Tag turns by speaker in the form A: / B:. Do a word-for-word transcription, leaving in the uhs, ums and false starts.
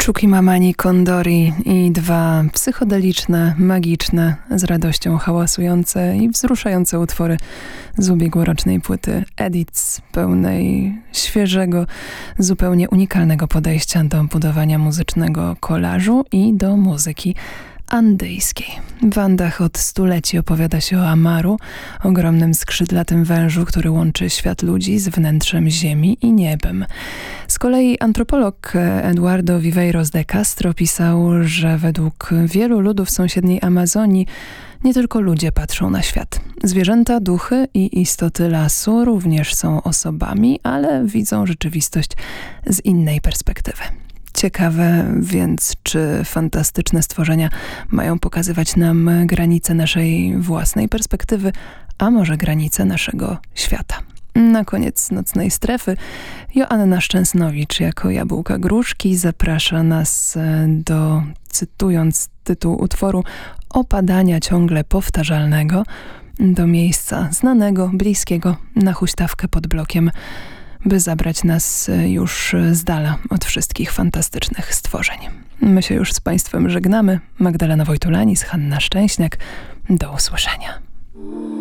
A: Czuquimamani Kondori i dwa psychodeliczne, magiczne, z radością hałasujące i wzruszające utwory z ubiegłorocznej płyty Edits, pełnej świeżego, zupełnie unikalnego podejścia do budowania muzycznego kolażu i do muzyki andyjskiej. W Andach od stuleci opowiada się o Amaru, ogromnym skrzydlatym wężu, który łączy świat ludzi z wnętrzem ziemi i niebem. Z kolei antropolog Eduardo Viveiros de Castro pisał, że według wielu ludów sąsiedniej Amazonii nie tylko ludzie patrzą na świat. Zwierzęta, duchy i istoty lasu również są osobami, ale widzą rzeczywistość z innej perspektywy. Ciekawe więc, czy fantastyczne stworzenia mają pokazywać nam granice naszej własnej perspektywy, a może granice naszego świata. Na koniec Nocnej Strefy Joanna Szczęsnowicz jako Jabłka Gruszki zaprasza nas do, cytując tytuł utworu, opadania ciągle powtarzalnego, do miejsca znanego, bliskiego, na huśtawkę pod blokiem, by zabrać nas już z dala od wszystkich fantastycznych stworzeń. My się już z Państwem żegnamy. Magdalena Wojtulanis, Hanna Szczęśniak. Do usłyszenia.